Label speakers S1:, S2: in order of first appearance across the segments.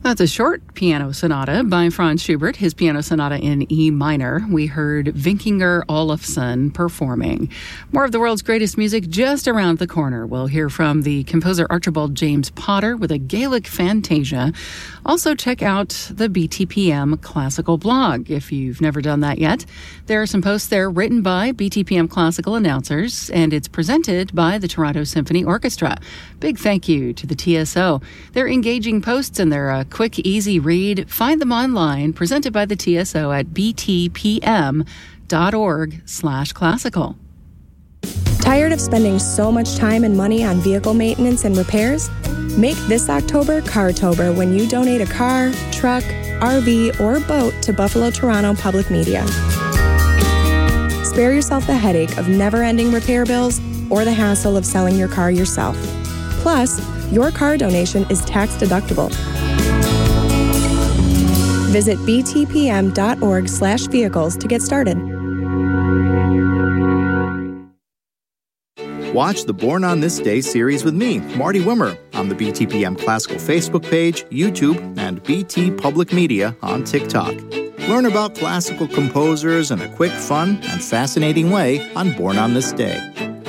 S1: That's a short piano sonata by Franz Schubert, his piano sonata in E minor. We heard Vinkinger Olafsson performing. More of the world's greatest music just around the corner. We'll hear from the composer Archibald James Potter with a Gaelic Fantasia. Also check out the BTPM Classical blog if you've never done that yet. There are some posts there written by BTPM Classical announcers, and it's presented by the Toronto Symphony Orchestra. Big thank you to the TSO. They're engaging posts and they're a quick, easy read. Find them online, presented by the TSO at btpm.org/classical.
S2: Tired of spending so much time and money on vehicle maintenance and repairs? Make this October Cartober when you donate a car, truck, RV, or boat to Buffalo Toronto Public Media. Spare yourself the headache of never-ending repair bills or the hassle of selling your car yourself. Plus, your car donation is tax deductible. Visit btpm.org/vehicles to get started.
S3: Watch the Born on This Day series with me, Marty Wimmer, on the BTPM Classical Facebook page, YouTube, and BT Public Media on TikTok. Learn about classical composers in a quick, fun, and fascinating way on Born on This Day.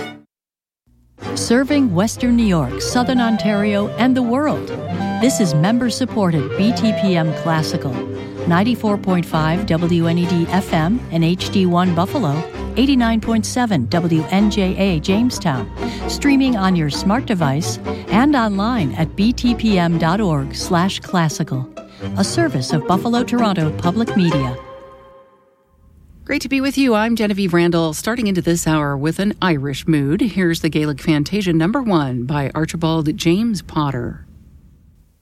S4: Serving Western New York, Southern Ontario, and the world. This is member-supported BTPM Classical. 94.5 WNED FM and HD1 Buffalo, 89.7 WNJA Jamestown, streaming on your smart device and online at btpm.org/classical, a service of Buffalo Toronto Public Media.
S1: Great to be with you. I'm Genevieve Randall, starting into this hour with an Irish mood. Here's the Gaelic Fantasia No. 1 by Archibald James Potter.